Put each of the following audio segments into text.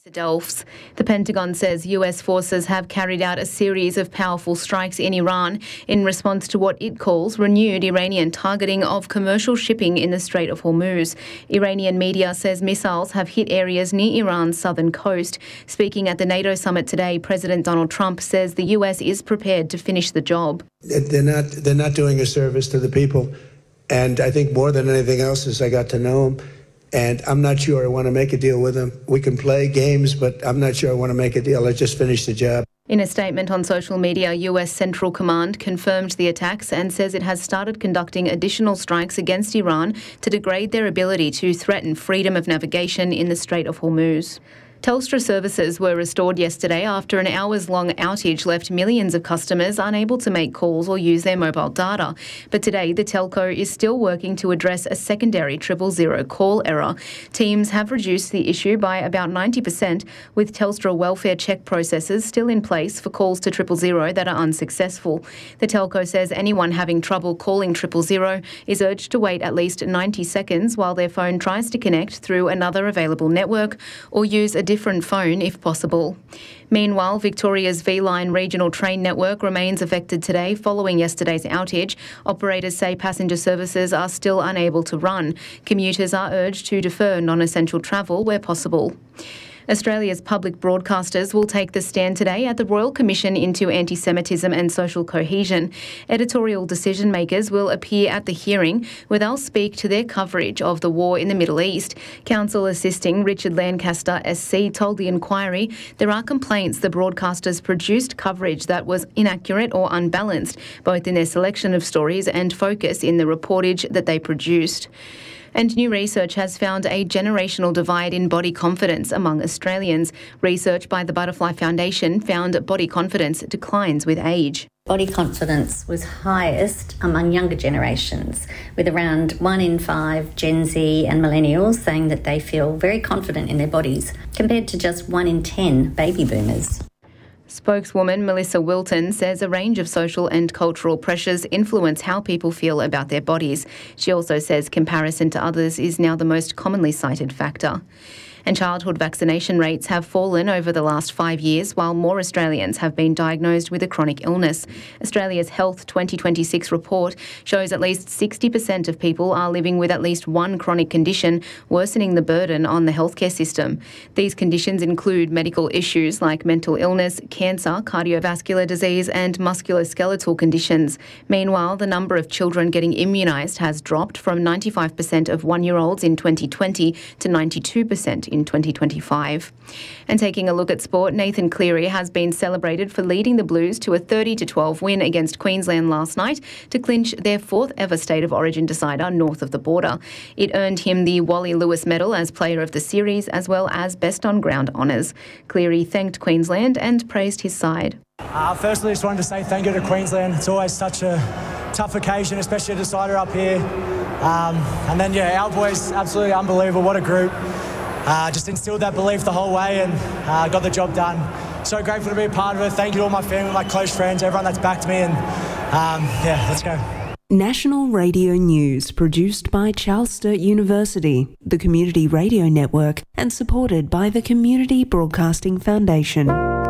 Delphs. The Pentagon says US forces have carried out a series of powerful strikes in Iran in response to what it calls renewed Iranian targeting of commercial shipping in the Strait of Hormuz. Iranian media says missiles have hit areas near Iran's southern coast. Speaking at the NATO summit today, President Donald Trump says the US is prepared to finish the job. They're not doing a service to the people. And I think more than anything else is I got to know them. And I'm not sure I want to make a deal with them. We can play games, but I'm not sure I want to make a deal. Let's just finish the job. In a statement on social media, US Central Command confirmed the attacks and says it has started conducting additional strikes against Iran to degrade their ability to threaten freedom of navigation in the Strait of Hormuz. Telstra services were restored yesterday after an hours-long outage left millions of customers unable to make calls or use their mobile data. But today, the telco is still working to address a secondary 000 call error. Teams have reduced the issue by about 90%, with Telstra welfare check processes still in place for calls to 000 that are unsuccessful. The telco says anyone having trouble calling 000 is urged to wait at least 90 seconds while their phone tries to connect through another available network or use a different phone if possible. Meanwhile, Victoria's V-Line regional train network remains affected today following yesterday's outage. Operators say passenger services are still unable to run. Commuters are urged to defer non-essential travel where possible. Australia's public broadcasters will take the stand today at the Royal Commission into Anti-Semitism and Social Cohesion. Editorial decision-makers will appear at the hearing, where they'll speak to their coverage of the war in the Middle East. Counsel assisting Richard Lancaster SC told the inquiry there are complaints the broadcasters produced coverage that was inaccurate or unbalanced, both in their selection of stories and focus in the reportage that they produced. And new research has found a generational divide in body confidence among Australians. Research by the Butterfly Foundation found body confidence declines with age. Body confidence was highest among younger generations, with around 1 in 5 Gen Z and millennials saying that they feel very confident in their bodies, compared to just 1 in 10 baby boomers. Spokeswoman Melissa Wilton says a range of social and cultural pressures influence how people feel about their bodies. She also says comparison to others is now the most commonly cited factor. And childhood vaccination rates have fallen over the last 5 years, while more Australians have been diagnosed with a chronic illness. Australia's Health 2026 report shows at least 60% of people are living with at least one chronic condition, worsening the burden on the healthcare system. These conditions include medical issues like mental illness, cancer, cardiovascular disease and musculoskeletal conditions. Meanwhile, the number of children getting immunised has dropped from 95% of 1-year-olds in 2020 to 92% in 2025. And taking a look at sport, Nathan Cleary has been celebrated for leading the Blues to a 30-12 win against Queensland last night to clinch their 4th ever State of Origin decider north of the border. It earned him the Wally Lewis Medal as Player of the Series as well as Best on Ground honours. Cleary thanked Queensland and praised his side. Firstly, just wanted to say thank you to Queensland. It's always such a tough occasion, especially a decider up here. And then, our boys, absolutely unbelievable. What a group. Just instilled that belief the whole way and got the job done. So grateful to be a part of it. Thank you to all my family, my close friends, everyone that's backed me. And let's go. National Radio News, produced by Charles Sturt University, the Community Radio Network, and supported by the Community Broadcasting Foundation.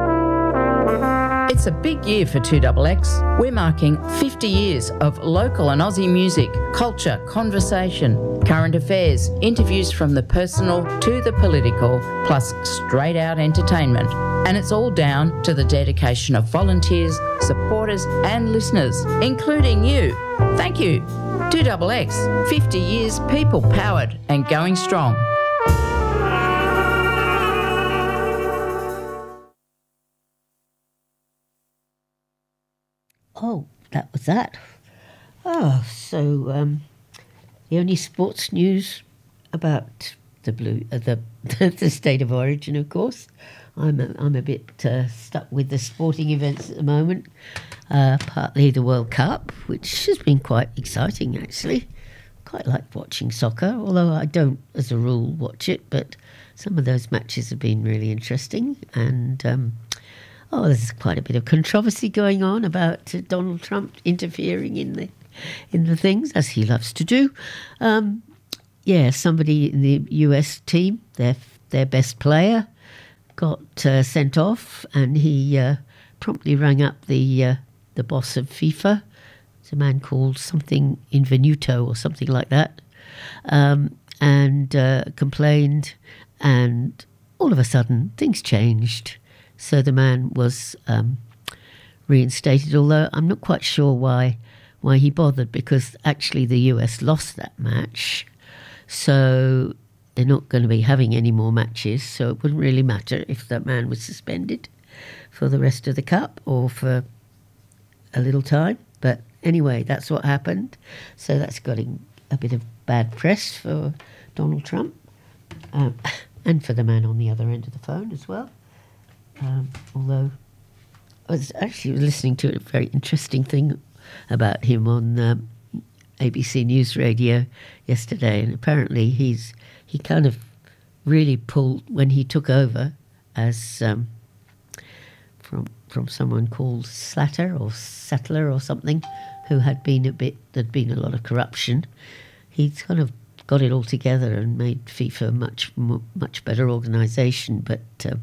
It's a big year for 2XX. We're marking 50 years of local and Aussie music, culture, conversation, current affairs, interviews from the personal to the political, plus straight out entertainment. And it's all down to the dedication of volunteers, supporters and listeners, including you. Thank you. 2XX, 50 years people powered and going strong. Oh, that was that. The only sports news about the State of Origin, of course. I'm a bit stuck with the sporting events at the moment. Partly the World Cup, which has been quite exciting actually. Quite like watching soccer, although I don't, as a rule, watch it. But some of those matches have been really interesting, and there's quite a bit of controversy going on about Donald Trump interfering in the things, as he loves to do. Somebody in the US team, their best player, got sent off, and he promptly rang up the boss of FIFA. It's a man called something Invenuto or something like that, and complained, and all of a sudden things changed. So the man was reinstated, although I'm not quite sure why he bothered, because actually the US lost that match, so they're not going to be having any more matches, so it wouldn't really matter if that man was suspended for the rest of the Cup or for a little time. But anyway, that's what happened. So that's getting a bit of bad press for Donald Trump, and for the man on the other end of the phone as well. Although I was actually listening to a very interesting thing about him on ABC News Radio yesterday, and apparently he kind of really pulled when he took over as from someone called Sattler or something, who had been there'd been a lot of corruption. He's kind of got it all together and made FIFA much better organisation, but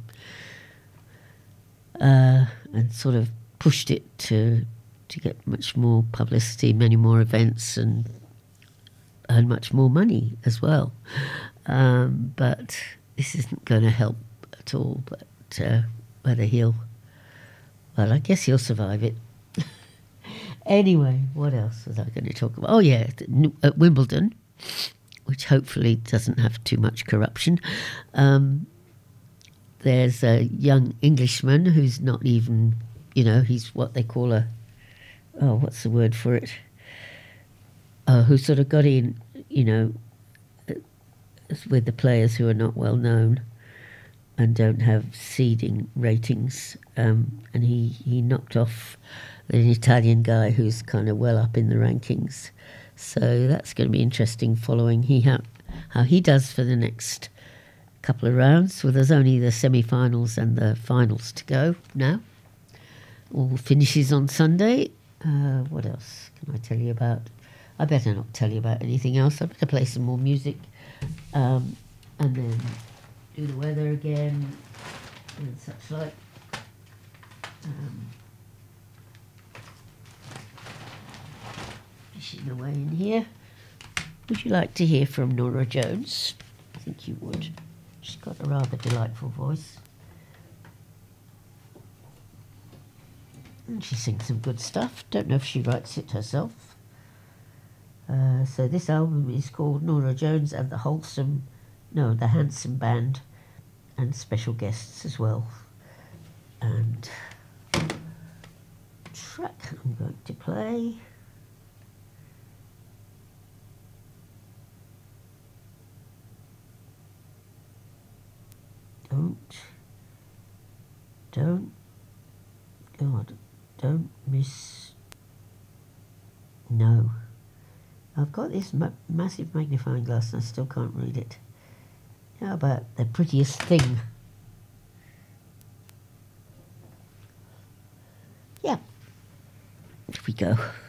and sort of pushed it to get much more publicity, many more events, and earn much more money as well. But this isn't going to help at all. But whether I guess he'll survive it. Anyway, what else was I going to talk about? Oh yeah, at Wimbledon, which hopefully doesn't have too much corruption. There's a young Englishman who's not even, he's what they call what's the word for it? Who sort of got in, with the players who are not well known and don't have seeding ratings. And he knocked off an Italian guy who's kind of well up in the rankings. So that's going to be interesting following how he does for the next couple of rounds. Well, there's only the semi-finals and the finals to go now. All finishes on Sunday. What else can I tell you about? I better not tell you about anything else. I better play some more music, and then do the weather again and such like. Fishing away in here. Would you like to hear from Norah Jones? I think you would. She's got a rather delightful voice. And she sings some good stuff. Don't know if she writes it herself. So this album is called Norah Jones and the Handsome Band, and special guests as well. And track I'm going to play. Don't miss. No. I've got this massive magnifying glass and I still can't read it. How about The Prettiest Thing? Yeah. Here we go.